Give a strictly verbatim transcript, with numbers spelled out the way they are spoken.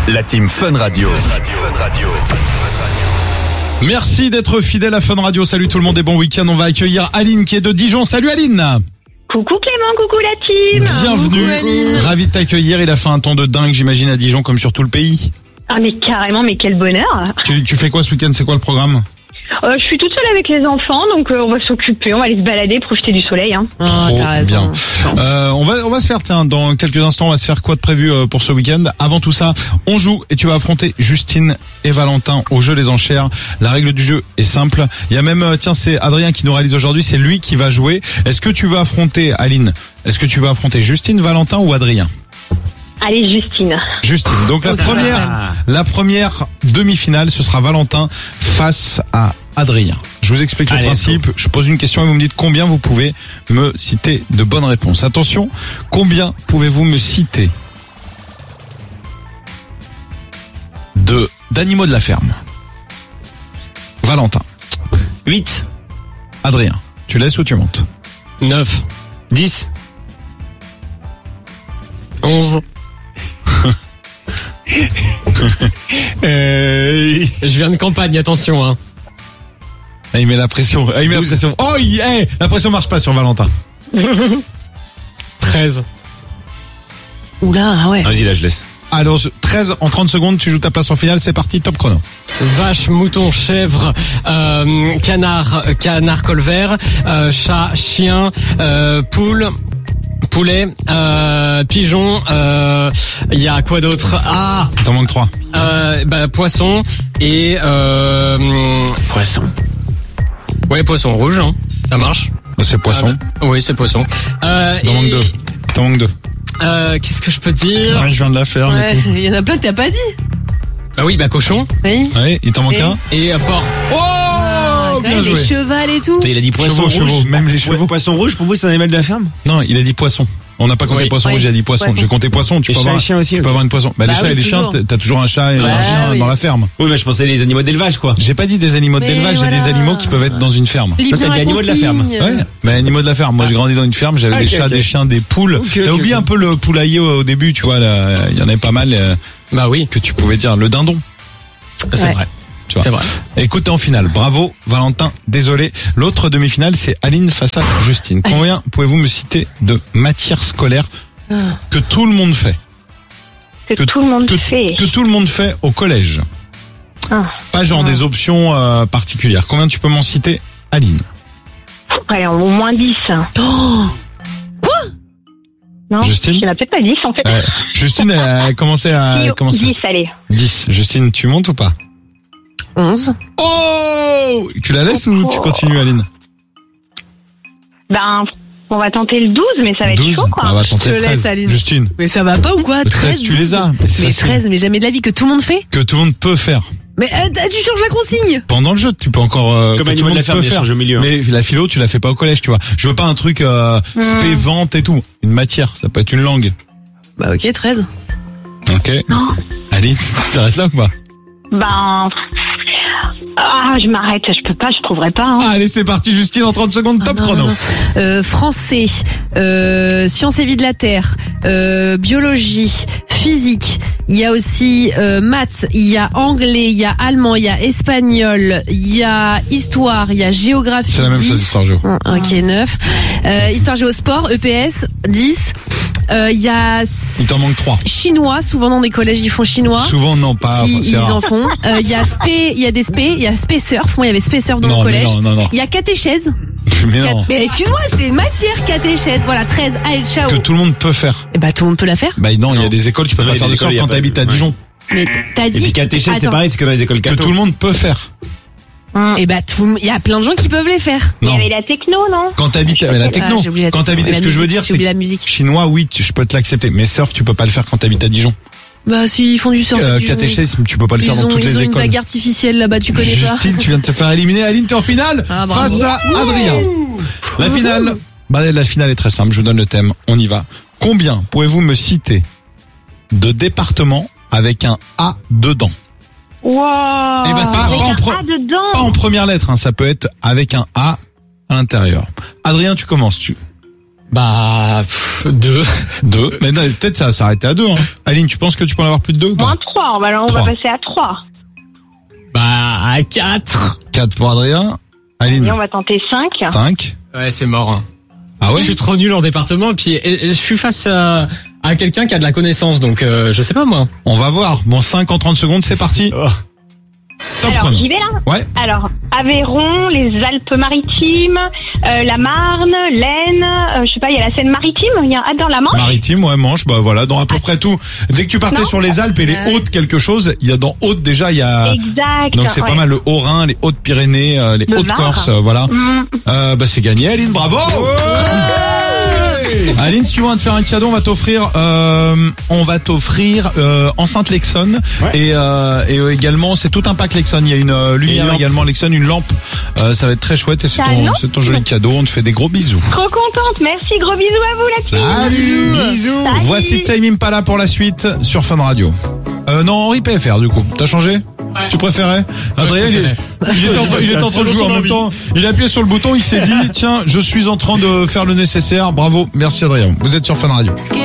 La team Fun Radio. Merci d'être fidèle à Fun Radio. Salut tout le monde et bon week-end. On va accueillir Aline qui est de Dijon. Salut Aline. Coucou Clément, coucou la team. Bienvenue. Ravi de t'accueillir. Il a fait un temps de dingue, j'imagine, à Dijon comme sur tout le pays. Ah mais carrément, mais quel bonheur. Tu, tu fais quoi ce week-end? C'est quoi le programme? Euh, je suis toute seule avec les enfants, donc euh, on va s'occuper, on va aller se balader, profiter du soleil. Hein. Oh, Trop t'as raison. bien. Euh, on va on va se faire tiens dans quelques instants on va se faire quoi de prévu euh, pour ce week-end. Avant tout ça, on joue et tu vas affronter Justine et Valentin au jeu des enchères. La règle du jeu est simple. Il y a même euh, tiens c'est Adrien qui nous réalise aujourd'hui, c'est lui qui va jouer. Est-ce que tu vas affronter Aline? Est-ce que tu vas affronter Justine, Valentin ou Adrien? Allez Justine. Justine. Donc la Okay. première la première demi-finale, ce sera Valentin face à Adrien. Je vous explique le Allez, principe. Je pose une question et vous me dites combien vous pouvez me citer de bonnes réponses. Attention, combien pouvez-vous me citer de d'animaux de la ferme? Valentin. huit, Adrien. Tu laisses ou tu montes? neuf, dix, onze. Euh... Je viens de campagne, attention, hein. Ah, il met la pression. Ah, il met la pression. Oh, il... hey, la pression marche pas sur Valentin. treize. Oula, ah ouais. Vas-y, là, je laisse. Alors, treize en trente secondes, tu joues ta place en finale. C'est parti, top chrono. Vache, mouton, chèvre, euh, canard, canard colvert, euh, chat, chien, euh, poule, poulet, euh, pigeon, il euh, y a quoi d'autre? Ah, T'en manques trois. euh, bah, poisson et euh, poisson. Ouais, poisson rouge, hein. Ça marche. C'est poisson. Ah, bah, oui, c'est poisson. Euh, T'en et, manques deux. T'en manques deux. Euh, qu'est-ce que je peux dire? Ouais, je viens de la faire. Ouais, il y en a plein que t'as pas dit. Bah oui, bah cochon Oui. Ouais, il t'en manque Et un. et euh, porc. Oh, bien Ouais, joué. les cheval et tout. Il a dit Chevaux, chevaux, même les chevaux. Poisson rouge, pour vous, c'est un animal de la ferme? Non, il a dit poisson. On n'a pas compté Oui. poisson Oui. rouge, il a dit poisson. Poisson. J'ai compté poisson. Tu Et peux chat avoir, et chien aussi, tu peux oui. avoir une poisson. Bah, Bah les chats oui, et les chiens, toujours. t'as toujours un chat et Ouais, un chien oui. dans la ferme. Oui, mais je pensais les animaux d'élevage, quoi. J'ai pas dit des animaux Mais d'élevage, j'ai voilà. des animaux qui peuvent être dans une ferme. Lis Ça, bien c'est la des animaux de la ferme. consigne. Ouais, mais animaux de la ferme. Moi, j'ai grandi dans une ferme, j'avais Ah, des ok, chats, ok. des chiens, des poules. Ok, T'as ok, oublié ok. un peu le poulailler au au début, tu vois, là, il y en avait pas mal euh, Bah oui, que tu pouvais dire. Le dindon. c'est Ouais. vrai. Tu vois. C'est vrai. Écoute, t'es en finale. Bravo, Valentin. Désolé. L'autre demi-finale, c'est Aline face à Justine. Combien pouvez-vous me citer de matières scolaires que tout le monde fait? Que, Que- tout le monde que, fait. que tout le monde fait au collège. Ah. Pas genre Ah. des options euh, particulières. Combien tu peux m'en citer, Aline? Ouais, au moins dix. Oh, Non, Justine il n'y en a peut-être pas dix en fait. Ouais. Justine elle a commencé à Si, commencer. dix, allez. dix. Justine, tu montes ou pas? onze. Oh! Tu la laisses ou tu continues, Aline? Ben, on va tenter le douze, mais ça va être douze. chaud quoi. Ah, on va Je tenter te treize. laisse, Aline. Justine. Mais ça va pas ou quoi? Le treize, tu les as. Mais c'est Mais facile. treize, mais jamais de la vie que tout le monde fait. Que tout le monde peut faire. Mais euh, tu changes la consigne. Pendant le jeu, tu peux encore euh, Comme que tout animal le de la monde ferme, peut bien faire. sûr, au milieu. Mais la philo, tu la fais pas au collège, tu vois. Je veux pas un truc euh, spé vente et tout. Une matière, ça peut être une langue. Bah ok, treize. Ok. Non. Aline, tu t'arrêtes là ou pas? Ben, ah, je m'arrête, je peux pas, je trouverai pas. Hein. Allez, c'est parti, Justine, en trente secondes, top non, chrono. non, non. Euh, français, euh, sciences et vie de la terre, euh, biologie, physique. Il y a aussi euh, maths, il y a anglais, il y a allemand, il y a espagnol, il y a histoire, il y a géographie. C'est la même dix. chose, histoire géo. Hum, Ok, neuf. Euh, histoire géo sport, E P S, dix. Euh, Il y a Il t'en manque trois. chinois, souvent dans des collèges ils font chinois. Souvent, non, pas. Si c'est ils rare. en font. Euh, Il y a spé, il y a des spé, il y a spé surf. Moi, il y avait spé surf dans Non, mon mais collège. non, non, non. Il y a catéchèse. Mais Cat- non. Mais excuse-moi, c'est une matière catéchèse. Voilà, treize. Allez, ciao. Que tout le monde peut faire. Et bah tout le monde peut la faire. Bah non, il y a Non. des écoles, tu peux Non, pas il y a faire des de surf écoles, il y a quand pas t'habites de- à ouais. Dijon. Mais t'as Et dit. puis catéchèse, c'est Attends. pareil, c'est que dans les écoles Que catho. tout le monde peut faire. Et bah tout, le- il y a plein de gens qui peuvent les faire. Il y Non. avait la techno, non? Quand t'habites, mais la techno. Ah, j'ai oublié la Quand techno. t'habites, La ce que je veux musique, dire, j'ai c'est oublié que la musique. chinois, oui, tu- je peux te l'accepter. Mais surf, tu peux pas le faire quand t'habites à Dijon. Bah si, ils font du surf. Euh, du jour. catéchèse, tu peux pas le faire Ils dans ont, toutes ils les ont une écoles. vague artificielle là-bas, tu connais pas. Justine, tu viens de te faire éliminer. Aline, t'es en finale Ah, bravo. face à Adrien. La finale, bah, la finale est très simple. Je vous donne le thème. On y va. Combien pouvez-vous me citer de départements avec un A dedans? Wow. Eh ben, c'est pas- Avec pas en un pro- A dedans. Pas en première lettre, hein, ça peut être avec un A à l'intérieur. Adrien, tu commences. Tu... Bah, pff, deux. Deux. Mais non, peut-être ça va s'arrêter à deux. Hein. Aline, tu penses que tu peux en avoir plus de deux ou pas? Moins trois, on va, on Trois. va passer à trois. Bah, à quatre. Quatre pour Adrien. Aline. Et on va tenter cinq. Cinq. Ouais, c'est mort. Ah ouais? Je suis trop nul en département et puis et- et je suis face à, à quelqu'un qui a de la connaissance, donc euh, je sais pas moi. On va voir. Bon, cinq en trente secondes, c'est parti. Top Alors, chrono. j'y vais là. Ouais. Alors, Aveyron, les Alpes-Maritimes, euh, la Marne, l'Aisne, euh, je sais pas, il y a la Seine-Maritime, il y a ah, dans la Manche. Maritime, ouais, Manche, bah voilà, dans à peu près tout. Dès que tu partais Non. sur les Alpes et les Ouais. Hautes quelque chose, il y a dans Hautes déjà, il y a... Exact. Donc c'est ouais. pas mal le Haut-Rhin, les Hautes-Pyrénées, euh, les Le Hautes-Corses, Var. euh, voilà. Mm. Euh, bah c'est gagné, Aline, bravo. Aline, si tu veux on va te faire un cadeau, on va t'offrir, euh, on va t'offrir euh, enceinte Lexon et, euh, et euh, également c'est tout un pack Lexon. Il y a une euh, lumière lampe. également Lexon, une lampe. Euh, ça va être très chouette et c'est T'as ton, une lampe c'est ton joli cadeau. On te fait des gros bisous. Trop contente, merci, gros bisous à vous la team. Salut, Bisous. Salut. Voici Time Impala pour la suite sur Fun Radio. Euh, non, Henri P F R du coup. T'as changé? Tu préférais? Adrien, il, est- il était en, train- il était en train de jouer en même temps. Il a appuyé sur le bouton, il s'est dit, tiens, je suis en train de faire le nécessaire. Bravo, merci Adrien. Vous êtes sur Fun Radio.